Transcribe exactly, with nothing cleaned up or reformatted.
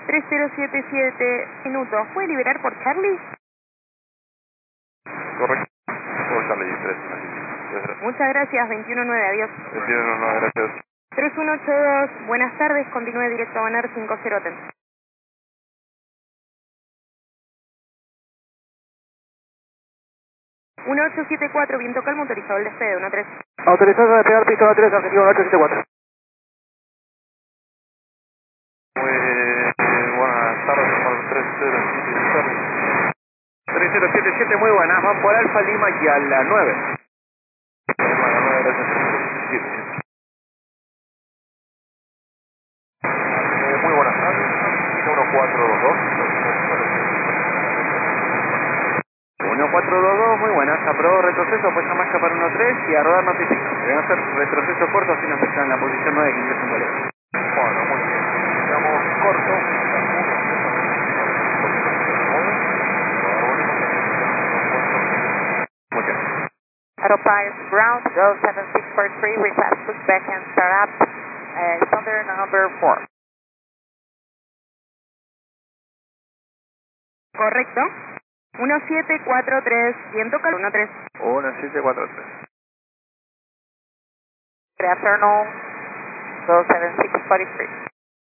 tres cero siete siete minutos. ¿Puede liberar por Charlie? Correcto. Por Charlie tres. Muchas gracias, veintiuno nueve, adiós. veintiuno nueve, gracias. tres uno ocho dos, buenas tardes, continúe directo a Banar cinco cero T. uno ocho siete cuatro, viento calmo, autorizado el despegue, uno tres. Autorizado a despegar, pista uno tres, objetivo uno ocho siete cuatro. Muy buenas tardes, por tres cero siete siete. tres cero siete siete, muy buenas, van por Alfa Lima y a la nueve. Bueno, nueve, gracias. Muy buenas tardes, uno cuatro dos dos. uno cuatro dos dos, muy buenas, aprobó retroceso, puesta marca para uno tres y a rodar notifica. Deben hacer retroceso corto, así nos está en la posición nueve que ingresa en boleta. Bueno, muy bien. Digamos corto. Muchas gracias. Autopilot ground, go seven six four three, repass push back and start up, uh, thunder number four. Correcto. uno siete cuatro tres, viento calmo, uno tres. uno siete cuatro tres. Good afternoon, go seven six four three.